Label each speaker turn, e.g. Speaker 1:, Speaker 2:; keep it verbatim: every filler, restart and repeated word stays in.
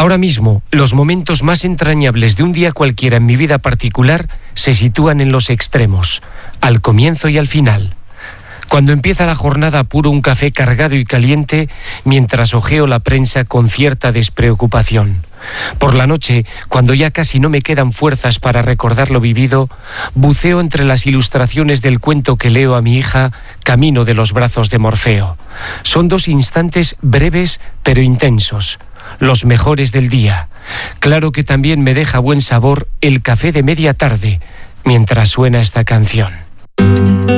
Speaker 1: Ahora mismo, los momentos más entrañables de un día cualquiera en mi vida particular se sitúan en los extremos, al comienzo y al final. Cuando empieza la jornada apuro un café cargado y caliente mientras hojeo la prensa con cierta despreocupación. Por la noche, cuando ya casi no me quedan fuerzas para recordar lo vivido, buceo entre las ilustraciones del cuento que leo a mi hija, Camino de los brazos de Morfeo. Son dos instantes breves pero intensos, los mejores del día. Claro que también me deja buen sabor el café de media tarde, mientras suena esta canción.